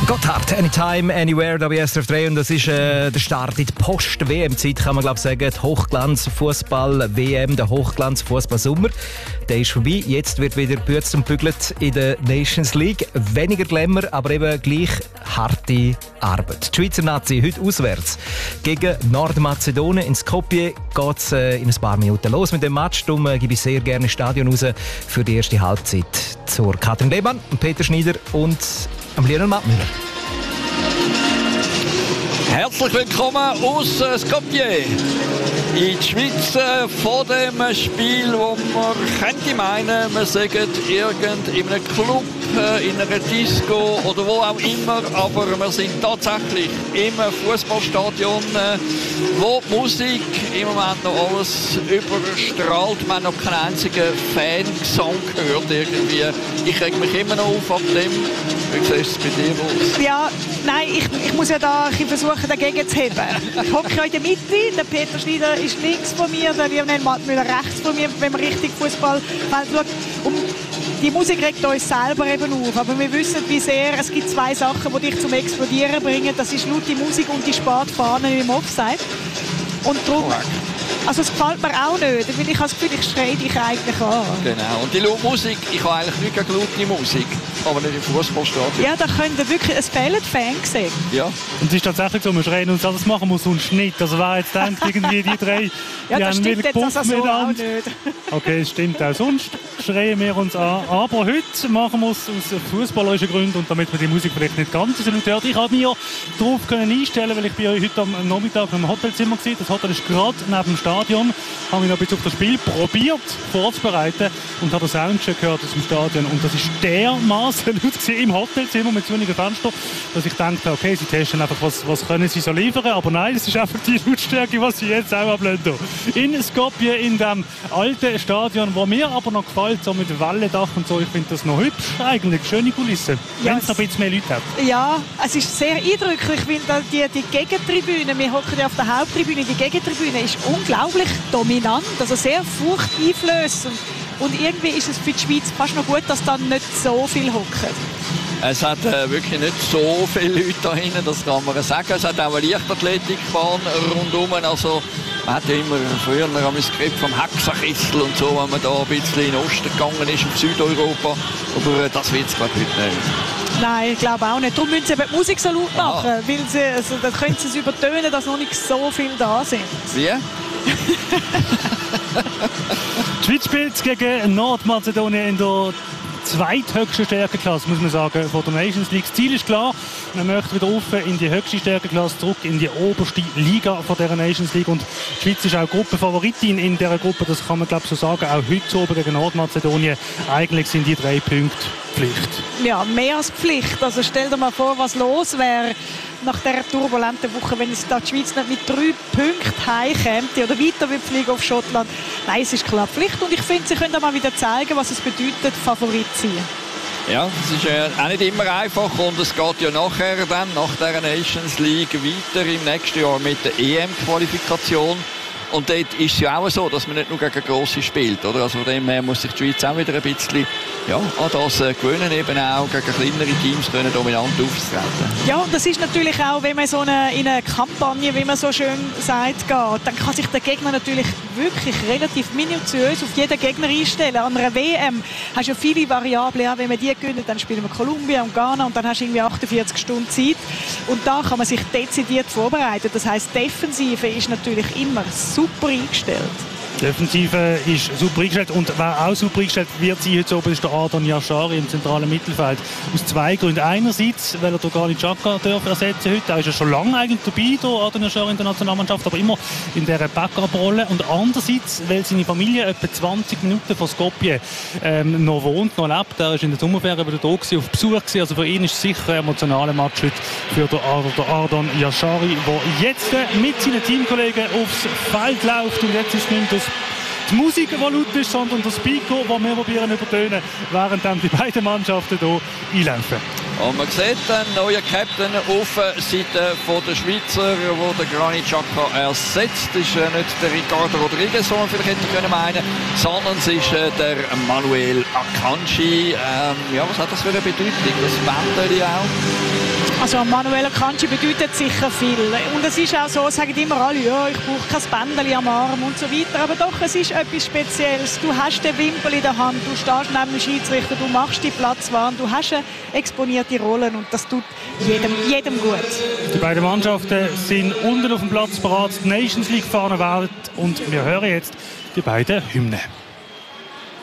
Gotthard, Anytime, Anywhere, da bei SRF 3 und das ist der Start in die Post-WM-Zeit, kann man glaube sagen, die Hochglanz-Fußball-WM, der Hochglanz-Fußball-Sommer, der ist vorbei, jetzt wird wieder gebürzt und bügelt in der Nations League, weniger Glamour, aber eben gleich harte Arbeit. Die Schweizer Nazi heute auswärts gegen Nordmazedonien in Skopje geht es in ein paar Minuten los mit dem Match, darum gebe ich sehr gerne ins Stadion raus für die erste Halbzeit zur Katrin Lehmann, Peter Schneider und Lionel Mattmüller. Herzlich willkommen aus Skopje in die Schweiz von dem Spiel, wo man könnte meinen, wir sagen in einem Club, in einer Disco oder wo auch immer, aber wir sind tatsächlich im Fußballstadion, wo die Musik im Moment noch alles überstrahlt. Man hat noch keinen einzigen Fangesang gehört irgendwie. Ich reg mich immer noch auf ab dem. Wie siehst du es bei dir aus? Ja, nein, ich muss ja da versuchen, dagegen zu heben. Ich hocke in der Mitte, der Peter Schneider ist links von mir, der Lionel Mattmüller rechts von mir, wenn man richtig Fußballfeld schaut. Und die Musik regt uns selber eben auf, aber wir wissen, wie sehr, es gibt zwei Sachen, die dich zum Explodieren bringen. Das ist laute Musik und die Spätfahnen im Offside. Und darum, also es gefällt mir auch nicht, weil ich habe das Gefühl, ich schreie dich eigentlich an. Genau, und die Musik, ich habe eigentlich nicht gegen laute Musik, aber nicht im Fußballstadion. Ja, da könnte wirklich, es fehlen Fans sehen. Ja. Und es ist tatsächlich so, wir schreien uns alles machen, muss sonst nicht. Also wer jetzt denkt, irgendwie die drei, ja, die das haben wieder gepufft also miteinander. So okay, es stimmt auch. Sonst schreien wir uns an. Aber heute machen wir es aus fußballerischen Gründen und damit man die Musik vielleicht nicht ganz so laut hört. Ich habe mich ja darauf einstellen, weil ich bin ja heute am Nachmittag im Hotelzimmer war. Das Hotel ist gerade neben dem Stadion. Ich habe mich noch ein bisschen auf das Spiel probiert vorzubereiten und habe den Soundcheck gehört aus dem Stadion. Und das ist dermaßen laut im Hotelzimmer mit so wenigen Fenstern, dass ich dachte, okay, sie testen einfach, was können sie so liefern. Aber nein, es ist einfach die Lautstärke, was sie jetzt auch ablehnen. In Skopje, in dem alten Stadion, wo mir aber noch gefällt, so mit Wellendach und so. Ich finde das noch hübsch, eigentlich schöne Kulisse, ja, wenn es noch ein bisschen mehr Leute hat. Ja, es ist sehr eindrücklich, weil da die Gegentribüne, wir hocken ja auf der Haupttribüne, die Gegentribüne ist unglaublich dominant, also sehr furchteinflößend. Und irgendwie ist es für die Schweiz fast noch gut, dass da nicht so viel hocken. Es hat wirklich nicht so viele Leute da hinten, das kann man sagen. Es hat auch eine Leichtathletikbahn rundum. Also, man hat ja immer früher am Skript vom Hexenkessel und so, wenn man da ein bisschen in den Osten gegangen ist, in Südeuropa. Aber das wird es, glaube ich, heute nicht. Nein, ich glaube auch nicht. Darum müssen sie eben die Musik so laut machen, weil sie, also, dann können sie es übertönen, dass noch nicht so viele da sind. Wie? Die Schweiz spielt gegen Nordmazedonien in der zweithöchsten Stärkeklasse, muss man sagen, von der Nations League. Das Ziel ist klar, man möchte wieder rauf in die höchste Stärkeklasse, zurück in die oberste Liga von der Nations League. Und die Schweiz ist auch Gruppenfavoritin in dieser Gruppe, das kann man glaube ich so sagen, auch heute oben gegen Nordmazedonien. Eigentlich sind die 3 Punkte Pflicht. Ja, mehr als Pflicht. Also stell dir mal vor, was los wäre nach dieser turbulenten Woche, wenn es da die Schweiz nicht mit 3 Punkten heimkäme oder weiter fliegen auf Schottland. Nein, es ist klar Pflicht und ich finde, sie können auch mal wieder zeigen, was es bedeutet, Favorit zu sein. Ja, es ist auch nicht immer einfach und es geht ja nachher dann, nach der Nations League weiter im nächsten Jahr mit der EM-Qualifikation. Und dort ist es ja auch so, dass man nicht nur gegen Grosse spielt. Oder? Also von dem her muss sich die Schweiz auch wieder ein bisschen an das gewöhnen, eben auch gegen kleinere Teams können dominant auftreten. Ja, und das ist natürlich auch, wenn man so in eine Kampagne, wie man so schön sagt, geht, dann kann sich der Gegner natürlich wirklich relativ minutiös auf jeden Gegner einstellen. An einer WM hast du ja viele Variablen. Ja, wenn wir die gewinnen, dann spielen wir Kolumbien und Ghana und dann hast du irgendwie 48 Stunden Zeit. Und da kann man sich dezidiert vorbereiten. Das heisst, Defensive ist natürlich immer super eingestellt. Die Defensive ist super eingestellt und wer auch super eingestellt wird sein heute oben, ist der Ardon Yashari im zentralen Mittelfeld. Aus 2 Gründen. Einerseits, weil er Dogani Xhaka ersetzen heute. Er ist ja schon lange eigentlich dabei, der Ardon Yashari in der Nationalmannschaft, aber immer in dieser Backup-Rolle. Und andererseits, weil seine Familie etwa 20 Minuten von Skopje noch wohnt, noch lebt. Er ist in der Sommerferien wieder da gewesen, auf Besuch gewesen. Also für ihn ist es sicher ein emotionaler Match heute für den Ardon Yashari, der jetzt mit seinen Teamkollegen aufs Feld läuft. Und jetzt ist nicht die Musik, die laut ist, sondern der Speaker, den wir probieren übertönen, während dann die beiden Mannschaften hier einlaufen. Und man sieht einen neuen Captain auf der Seite der Schweizer, wo der Granit Xhaka ersetzt. Das ist nicht der Ricardo Rodriguez, den man vielleicht hätte meinen können, sondern es ist der Manuel Akanji. Ja, was hat das für eine Bedeutung? Das Bändeli auch? Also Manuel Akanji bedeutet sicher viel. Und es ist auch so, sagen immer alle, ja, ich brauche kein Bändeli am Arm und so weiter. Aber doch, es ist etwas Spezielles. Du hast den Wimpel in der Hand, du stehst neben dem Schiedsrichter, du machst die Platzwahl, du hast eine exponierte Rollen und das tut jedem gut. Die beiden Mannschaften sind unten auf dem Platz bereit, die Nations League fahren werden und wir hören jetzt die beiden Hymnen.